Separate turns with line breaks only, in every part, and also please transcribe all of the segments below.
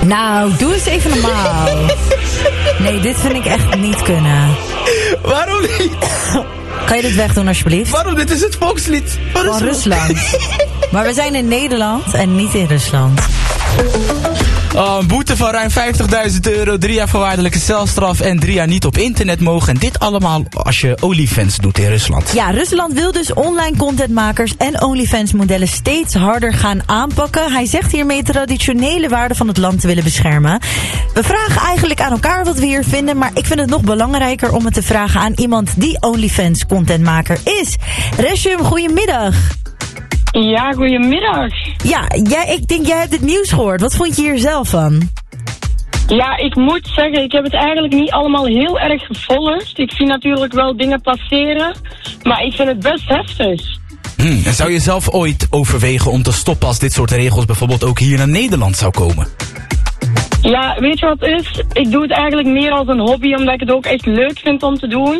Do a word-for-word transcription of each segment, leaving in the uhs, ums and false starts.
Nou, doe eens even normaal. Nee, dit vind ik echt niet kunnen.
Waarom niet?
Kan je dit wegdoen alsjeblieft?
Waarom? Dit is het volkslied
van Rusland. Rusland. Maar we zijn in Nederland en niet in Rusland.
Oh, een boete van ruim vijftigduizend euro, drie jaar voorwaardelijke celstraf en drie jaar niet op internet mogen. En dit allemaal als je OnlyFans doet in Rusland.
Ja, Rusland wil dus online contentmakers en OnlyFans modellen steeds harder gaan aanpakken. Hij zegt hiermee traditionele waarden van het land te willen beschermen. We vragen eigenlijk aan elkaar wat we hier vinden, maar ik vind het nog belangrijker om het te vragen aan iemand die OnlyFans contentmaker is. Reshum, goedemiddag.
Ja, goedemiddag.
Ja, jij, ik denk jij hebt het nieuws gehoord. Wat vond je hier zelf van?
Ja, ik moet zeggen, ik heb het eigenlijk niet allemaal heel erg gevolgd. Ik zie natuurlijk wel dingen passeren, maar ik vind het best heftig.
Hmm, en zou je zelf ooit overwegen om te stoppen als dit soort regels bijvoorbeeld ook hier naar Nederland zou komen?
Ja, weet je wat het is? Ik doe het eigenlijk meer als een hobby, omdat ik het ook echt leuk vind om te doen.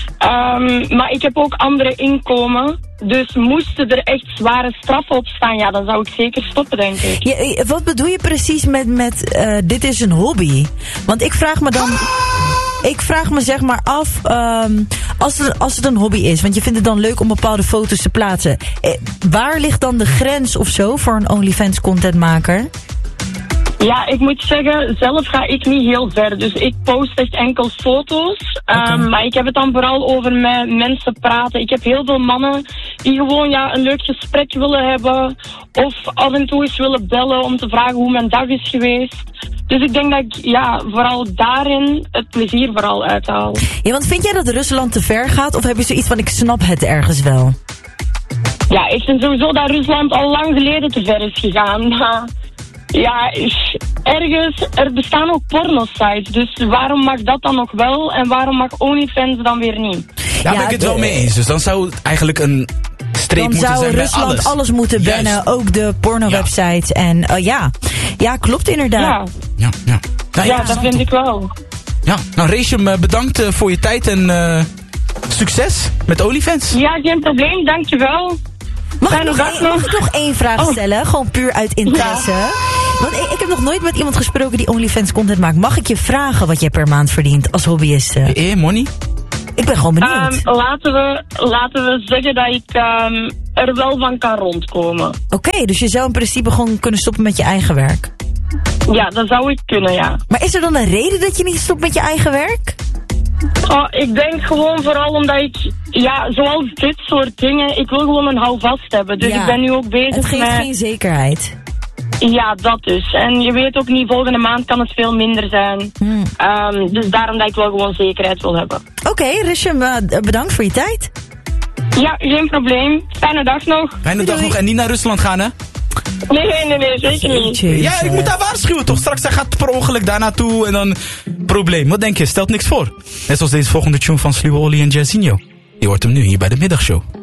Um, maar ik heb ook andere inkomen. Dus moesten er echt zware straffen op staan, ja, dan zou ik zeker stoppen, denk ik.
Ja, wat bedoel je precies met, met uh, dit is een hobby? Want ik vraag me dan... Ik vraag me zeg maar af, um, als, het, als het een hobby is, want je vindt het dan leuk om bepaalde foto's te plaatsen. Eh, waar ligt dan de grens of zo voor een OnlyFans contentmaker?
Ja, ik moet zeggen, zelf ga ik niet heel ver. Dus ik post echt enkel foto's. Okay. Um, maar ik heb het dan vooral over met mensen praten. Ik heb heel veel mannen die gewoon ja, een leuk gesprek willen hebben. Of af en toe eens willen bellen om te vragen hoe mijn dag is geweest. Dus ik denk dat ik ja, vooral daarin het plezier vooral uithaal.
Ja, want vind jij dat Rusland te ver gaat? Of heb je zoiets van ik snap het ergens wel?
Ja, ik vind sowieso dat Rusland al lang geleden te ver is gegaan. Maar... Ja, ergens, er bestaan ook pornosites, dus waarom mag dat dan nog wel en waarom mag OnlyFans dan weer niet?
Ja, daar ben ik het wel mee eens, dus dan zou het eigenlijk een streep moeten zijn bij alles.
Dan zou Rusland alles moeten bannen, Juist. ook de porno-websites ja. en uh, ja. Ja, klopt inderdaad.
Ja,
ja, ja. Nou,
ja dat vind ik wel.
Ja, nou Reshum, bedankt uh, voor je tijd en uh, succes met OnlyFans.
Ja, geen probleem, dankjewel.
Mag ik, nog een, mag ik nog één vraag stellen? Oh. Gewoon puur uit interesse. Ja. Want ik, ik heb nog nooit met iemand gesproken die OnlyFans content maakt. Mag ik je vragen wat jij per maand verdient als hobbyist?
Eh, money?
Ik ben gewoon benieuwd.
Um, laten, we, laten we zeggen dat ik um, er wel van kan rondkomen.
Oké, okay, dus je zou in principe gewoon kunnen stoppen met je eigen werk?
Ja, dat zou ik kunnen, ja.
Maar is er dan een reden dat je niet stopt met je eigen werk?
Oh, ik denk gewoon vooral omdat ik, ja, zoals dit soort dingen, ik wil gewoon een houvast hebben. Dus ja, ik ben nu ook bezig met...
Het geeft
met...
geen zekerheid.
Ja, dat dus. En je weet ook niet, volgende maand kan het veel minder zijn. Hmm. Um, dus daarom dat ik wel gewoon zekerheid wil hebben.
Oké, okay, Reshum, uh, bedankt voor je tijd.
Ja, geen probleem. Fijne dag nog.
Fijne dag nog en niet naar Rusland gaan, hè?
Nee, nee, nee, nee, zeker niet.
Ja, ik moet daar waarschuwen toch? Straks hij gaat per ongeluk daar naartoe en dan... Probleem, wat denk je? Stelt niks voor. Net zoals deze volgende tune van Sluwe Olly en Jairzinho. Je hoort hem nu hier bij de middagshow.